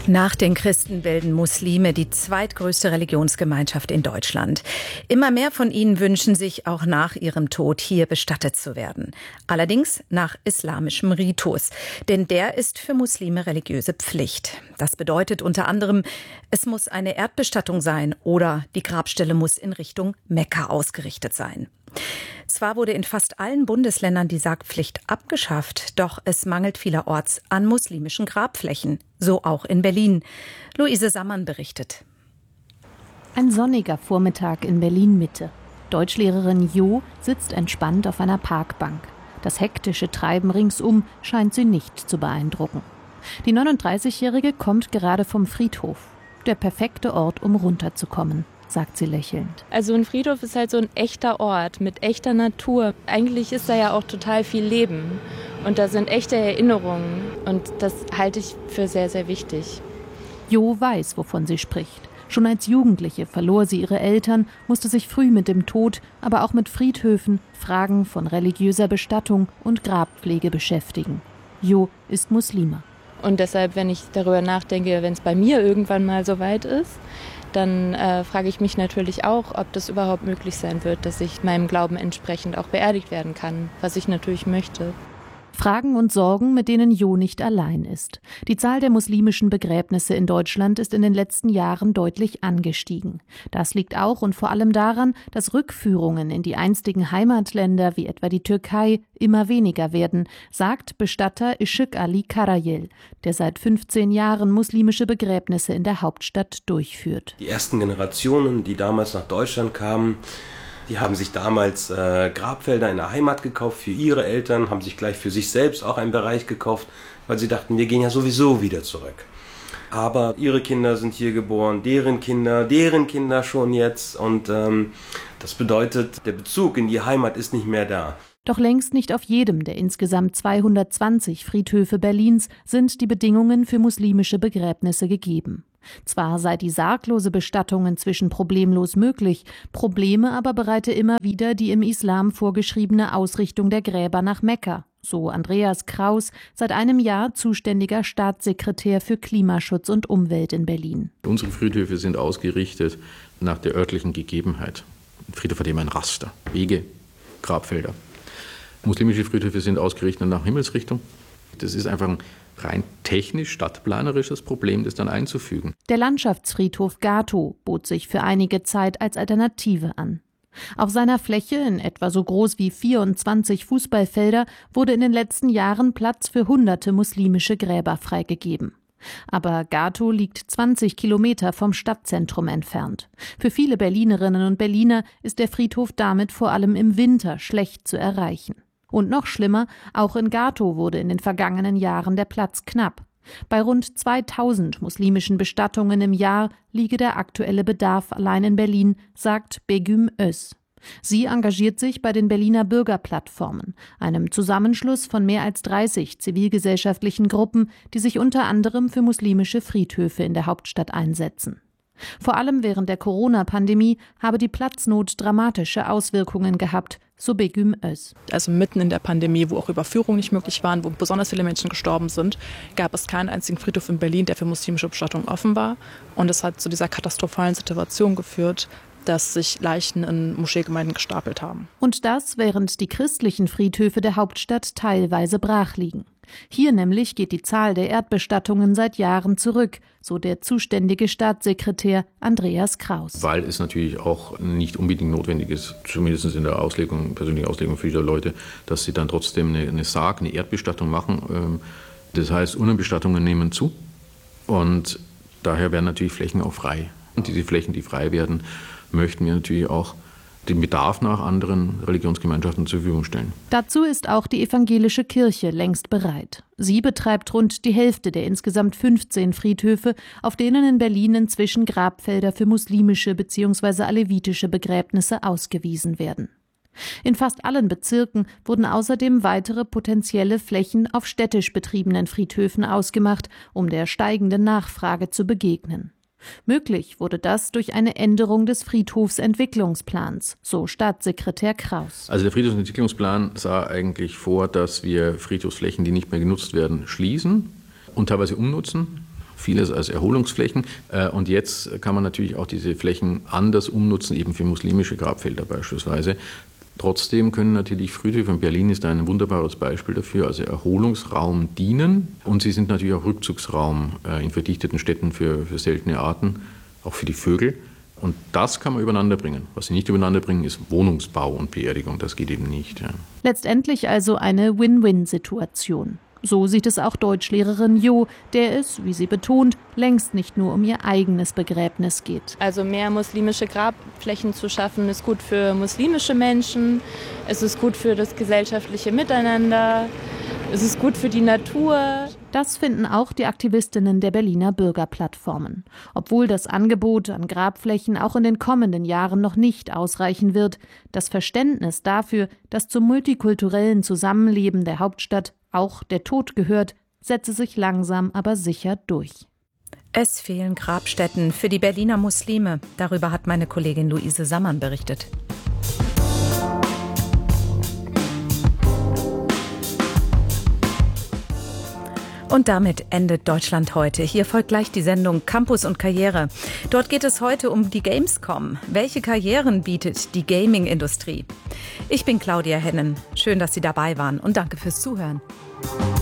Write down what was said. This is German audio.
Nach den Christen bilden Muslime die zweitgrößte Religionsgemeinschaft in Deutschland. Immer mehr von ihnen wünschen sich auch nach ihrem Tod hier bestattet zu werden. Allerdings nach islamischem Ritus. Denn der ist für Muslime religiöse Pflicht. Das bedeutet unter anderem, es muss eine Erdbestattung sein oder die Grabstelle muss in Richtung Mekka ausgerichtet sein. Zwar wurde in fast allen Bundesländern die Sargpflicht abgeschafft, doch es mangelt vielerorts an muslimischen Grabflächen. So auch in Berlin. Luise Sammann berichtet. Ein sonniger Vormittag in Berlin-Mitte. Deutschlehrerin Jo sitzt entspannt auf einer Parkbank. Das hektische Treiben ringsum scheint sie nicht zu beeindrucken. Die 39-Jährige kommt gerade vom Friedhof. Der perfekte Ort, um runterzukommen, sagt sie lächelnd. Also ein Friedhof ist halt so ein echter Ort mit echter Natur. Eigentlich ist da ja auch total viel Leben und da sind echte Erinnerungen und das halte ich für sehr, sehr wichtig. Jo weiß, wovon sie spricht. Schon als Jugendliche verlor sie ihre Eltern, musste sich früh mit dem Tod, aber auch mit Friedhöfen, Fragen von religiöser Bestattung und Grabpflege beschäftigen. Jo ist Muslima. Und deshalb, wenn ich darüber nachdenke, wenn es bei mir irgendwann mal so weit ist, dann frage ich mich natürlich auch, ob das überhaupt möglich sein wird, dass ich meinem Glauben entsprechend auch beerdigt werden kann, was ich natürlich möchte. Fragen und Sorgen, mit denen Jo nicht allein ist. Die Zahl der muslimischen Begräbnisse in Deutschland ist in den letzten Jahren deutlich angestiegen. Das liegt auch und vor allem daran, dass Rückführungen in die einstigen Heimatländer wie etwa die Türkei immer weniger werden, sagt Bestatter Işık Ali Karayel, der seit 15 Jahren muslimische Begräbnisse in der Hauptstadt durchführt. Die ersten Generationen, die damals nach Deutschland kamen, die haben sich damals Grabfelder in der Heimat gekauft für ihre Eltern, haben sich gleich für sich selbst auch einen Bereich gekauft, weil sie dachten, wir gehen ja sowieso wieder zurück. Aber ihre Kinder sind hier geboren, deren Kinder schon jetzt. Und das bedeutet, der Bezug in die Heimat ist nicht mehr da. Doch längst nicht auf jedem der insgesamt 220 Friedhöfe Berlins sind die Bedingungen für muslimische Begräbnisse gegeben. Zwar sei die sarglose Bestattung inzwischen problemlos möglich, Probleme aber bereite immer wieder die im Islam vorgeschriebene Ausrichtung der Gräber nach Mekka, so Andreas Kraus, seit einem Jahr zuständiger Staatssekretär für Klimaschutz und Umwelt in Berlin. Unsere Friedhöfe sind ausgerichtet nach der örtlichen Gegebenheit. Ein Friedhof hat immer ein Raster, Wege, Grabfelder. Muslimische Friedhöfe sind ausgerichtet nach Himmelsrichtung. Das ist einfach ein rein technisch, stadtplanerisches Problem, das dann einzufügen. Der Landschaftsfriedhof Gatow bot sich für einige Zeit als Alternative an. Auf seiner Fläche, in etwa so groß wie 24 Fußballfelder, wurde in den letzten Jahren Platz für hunderte muslimische Gräber freigegeben. Aber Gatow liegt 20 Kilometer vom Stadtzentrum entfernt. Für viele Berlinerinnen und Berliner ist der Friedhof damit vor allem im Winter schlecht zu erreichen. Und noch schlimmer, auch in Gatow wurde in den vergangenen Jahren der Platz knapp. Bei rund 2000 muslimischen Bestattungen im Jahr liege der aktuelle Bedarf allein in Berlin, sagt Begüm Öz. Sie engagiert sich bei den Berliner Bürgerplattformen, einem Zusammenschluss von mehr als 30 zivilgesellschaftlichen Gruppen, die sich unter anderem für muslimische Friedhöfe in der Hauptstadt einsetzen. Vor allem während der Corona-Pandemie habe die Platznot dramatische Auswirkungen gehabt, so Begüm Öz. Also mitten in der Pandemie, wo auch Überführungen nicht möglich waren, wo besonders viele Menschen gestorben sind, gab es keinen einzigen Friedhof in Berlin, der für muslimische Bestattung offen war. Und es hat zu dieser katastrophalen Situation geführt, dass sich Leichen in Moscheegemeinden gestapelt haben. Und das, während die christlichen Friedhöfe der Hauptstadt teilweise brach liegen. Hier nämlich geht die Zahl der Erdbestattungen seit Jahren zurück, so der zuständige Staatssekretär Andreas Kraus. Weil es natürlich auch nicht unbedingt notwendig ist, zumindest in der Auslegung, persönlichen Auslegung vieler Leute, dass sie dann trotzdem eine Erdbestattung machen. Das heißt, Urnenbestattungen nehmen zu und daher werden natürlich Flächen auch frei. Und diese Flächen, die frei werden, möchten wir natürlich auch den Bedarf nach anderen Religionsgemeinschaften zur Verfügung stellen. Dazu ist auch die evangelische Kirche längst bereit. Sie betreibt rund die Hälfte der insgesamt 15 Friedhöfe, auf denen in Berlin inzwischen Grabfelder für muslimische bzw. alevitische Begräbnisse ausgewiesen werden. In fast allen Bezirken wurden außerdem weitere potenzielle Flächen auf städtisch betriebenen Friedhöfen ausgemacht, um der steigenden Nachfrage zu begegnen. Möglich wurde das durch eine Änderung des Friedhofsentwicklungsplans, so Staatssekretär Kraus. Also der Friedhofsentwicklungsplan sah eigentlich vor, dass wir Friedhofsflächen, die nicht mehr genutzt werden, schließen und teilweise umnutzen. vieles als Erholungsflächen. Und jetzt kann man natürlich auch diese Flächen anders umnutzen, eben für muslimische Grabfelder beispielsweise. Trotzdem können natürlich Friedhöfe, und Berlin ist ein wunderbares Beispiel dafür, also Erholungsraum dienen. Und sie sind natürlich auch Rückzugsraum in verdichteten Städten für seltene Arten, auch für die Vögel. Und das kann man übereinander bringen. Was sie nicht übereinander bringen, ist Wohnungsbau und Beerdigung. Das geht eben nicht. Ja. Letztendlich also eine Win-Win-Situation. So sieht es auch Deutschlehrerin Jo, der es, wie sie betont, längst nicht nur um ihr eigenes Begräbnis geht. Also mehr muslimische Grabflächen zu schaffen, ist gut für muslimische Menschen, es ist gut für das gesellschaftliche Miteinander, es ist gut für die Natur. Das finden auch die Aktivistinnen der Berliner Bürgerplattformen. Obwohl das Angebot an Grabflächen auch in den kommenden Jahren noch nicht ausreichen wird, das Verständnis dafür, dass zum multikulturellen Zusammenleben der Hauptstadt auch der Tod gehört, setze sich langsam aber sicher durch. Es fehlen Grabstätten für die Berliner Muslime. Darüber hat meine Kollegin Luise Sammann berichtet. Und damit endet Deutschland heute. Hier folgt gleich die Sendung Campus und Karriere. Dort geht es heute um die Gamescom. Welche Karrieren bietet die Gaming-Industrie? Ich bin Claudia Hennen. Schön, dass Sie dabei waren und danke fürs Zuhören.